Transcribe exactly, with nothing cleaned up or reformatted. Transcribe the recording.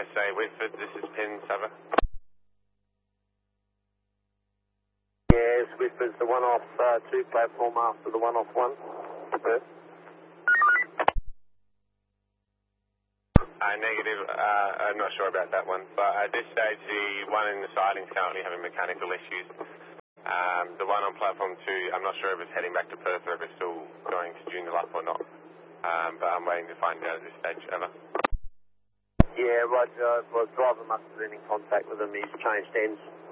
S A Whitford, this is Pin Sava. Yes, Whitford's the one off uh, two platform after the one off one. Perth. Uh, negative, uh, I'm not sure about that one, but at this stage the one in the siding is currently having mechanical issues. Um, the one on platform two, I'm not sure if it's heading back to Perth or if it's still going to Joondalup or not, um, but I'm waiting to find out at this stage. Over. Yeah, Roger. Well, the driver must have been in contact with him. He's changed ends.